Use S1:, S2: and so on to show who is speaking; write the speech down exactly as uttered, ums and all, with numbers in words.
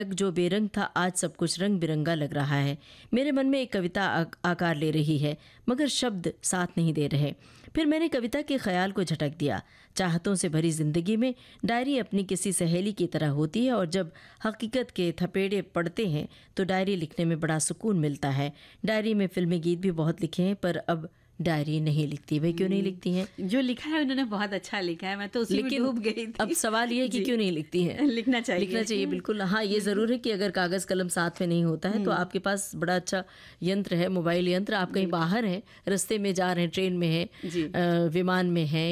S1: जो बेरंग था आज सब कुछ रंग बिरंगा लग रहा है। मेरे मन में एक कविता आ- आकार ले रही है मगर शब्द साथ नहीं दे रहे। फिर मैंने कविता के ख्याल को झटक दिया। चाहतों से भरी जिंदगी में डायरी अपनी किसी सहेली की तरह होती है और जब हकीकत के थपेड़े पड़ते हैं तो डायरी लिखने में बड़ा सुकून मिलता है। डायरी में फिल्मी गीत भी बहुत लिखे हैं पर अब डायरी नहीं लिखती। भाई क्यों नहीं लिखती हैं?
S2: जो लिखा है उन्होंने बहुत अच्छा लिखा है, मैं तो उसी में
S1: लेकिन
S2: डूब गई थी।
S1: अब सवाल ये है कि
S2: जी।
S1: क्यों नहीं लिखती हैं?
S2: लिखना चाहिए।
S1: लिखना चाहिए बिल्कुल। हाँ, ये ज़रूर है कि अगर कागज़ कलम साथ में नहीं होता है तो आपके पास बड़ा अच्छा यंत्र है, मोबाइल यंत्र। आप कहीं बाहर हैं, रास्ते में जा रहे हैं, ट्रेन में हैं,
S2: जी।
S1: अ, विमान में हैं